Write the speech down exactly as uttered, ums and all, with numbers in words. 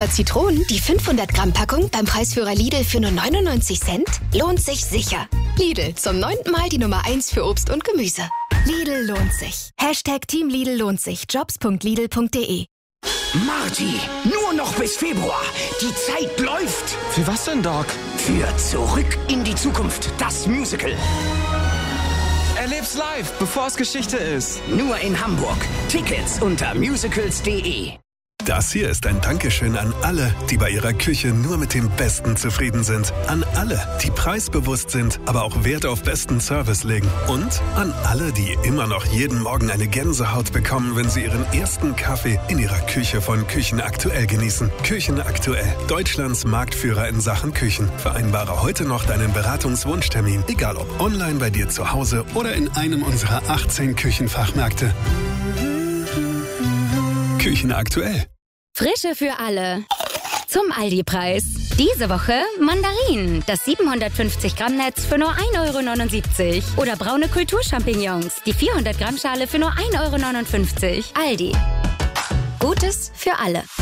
oder Zitronen die fünfhundert Gramm Packung beim Preisführer Lidl für nur neunundneunzig Cent? Lohnt sich sicher. Lidl, zum neunten Mal die Nummer eins für Obst und Gemüse. Lidl lohnt sich. Hashtag Team Lidl lohnt sich. Jobs punkt lidl punkt de. Marty, nur noch bis Februar. Die Zeit läuft. Für was denn, Doc? Für Zurück in die Zukunft, das Musical. Erleb's live, bevor es Geschichte ist. Nur in Hamburg. Tickets unter musicals punkt de. Das hier ist ein Dankeschön an alle, die bei ihrer Küche nur mit dem Besten zufrieden sind. An alle, die preisbewusst sind, aber auch Wert auf besten Service legen. Und an alle, die immer noch jeden Morgen eine Gänsehaut bekommen, wenn sie ihren ersten Kaffee in ihrer Küche von Küchenaktuell genießen. Küchenaktuell, Deutschlands Marktführer in Sachen Küchen. Vereinbare heute noch deinen Beratungswunschtermin, egal ob online bei dir zu Hause oder in einem unserer achtzehn Küchenfachmärkte. Küchenaktuell. Frische für alle. Zum Aldi-Preis. Diese Woche Mandarinen. Das siebenhundertfünfzig Gramm Netz für nur ein Euro neunundsiebzig. Oder braune Kulturchampignons. Die vierhundert Gramm Schale für nur ein Euro neunundfünfzig. Aldi. Gutes für alle.